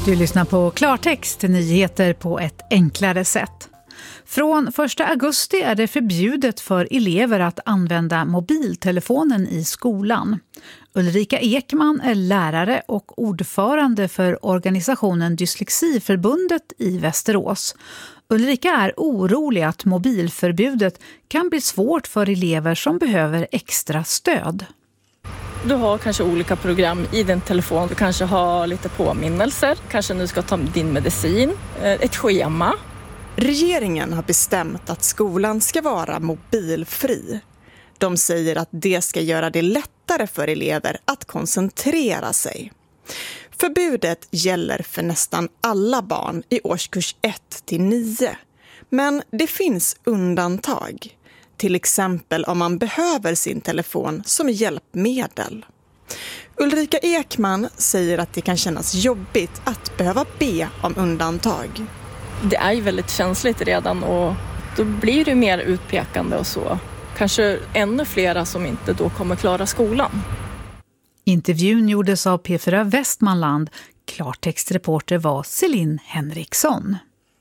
Du lyssnar på Klartext, nyheter på ett enklare sätt. Från 1 augusti är det förbjudet för elever att använda mobiltelefonen i skolan. Ulrika Ekman är lärare och ordförande för organisationen Dyslexiförbundet i Västerås. Ulrika är orolig att mobilförbudet kan bli svårt för elever som behöver extra stöd. Du har kanske olika program i din telefon. Du kanske har lite påminnelser. Kanske nu ska ta din medicin, ett schema. Regeringen har bestämt att skolan ska vara mobilfri. De säger att det ska göra det lättare för elever att koncentrera sig. Förbudet gäller för nästan alla barn i årskurs 1-9. Men det finns undantag. Till exempel om man behöver sin telefon som hjälpmedel. Ulrika Ekman säger att det kan kännas jobbigt att behöva be om undantag. Det är ju väldigt känsligt redan och då blir det mer utpekande och så. Kanske ännu flera som inte då kommer klara skolan. Intervjun gjordes av P4 Västmanland. Klartextreporter var Celine Henriksson.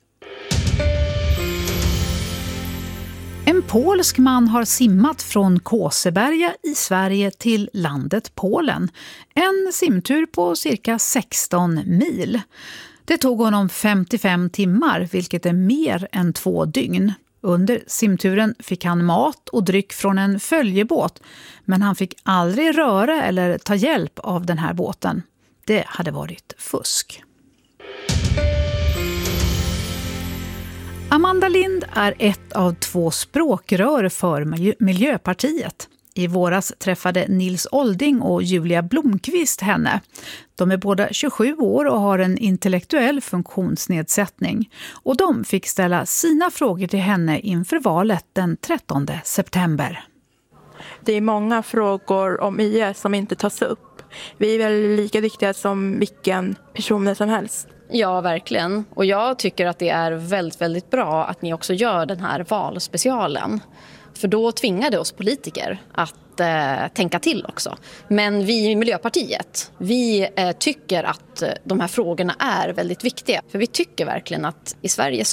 En polsk man har simmat från Kåseberga i Sverige till landet Polen. En simtur på cirka 16 mil. Det tog honom 55 timmar, vilket är mer än 2 dygn. Under simturen fick han mat och dryck från en följebåt, men han fick aldrig röra eller ta hjälp av den här båten. Det hade varit fusk. Amanda Lind är ett av 2 språkrör för Miljöpartiet. I våras träffade Nils Olding och Julia Blomqvist henne. De är båda 27 år och har en intellektuell funktionsnedsättning. Och de fick ställa sina frågor till henne inför valet den 13 september. Det är många frågor om IS som inte tas upp. Vi är väl lika viktiga som vilken person som helst. Ja, verkligen. Och jag tycker att det är väldigt, väldigt bra att ni också gör den här valspecialen. För då tvingar det oss politiker att tänka till också. Men vi i Miljöpartiet, vi tycker att de här frågorna är väldigt viktiga. För vi tycker verkligen att i Sverige